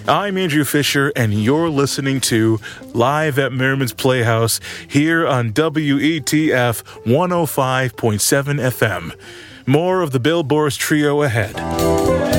I'm Andrew Fisher, and you're listening to Live at Merriman's Playhouse here on WETF 105.7 FM. More of the Bill Boris Trio ahead.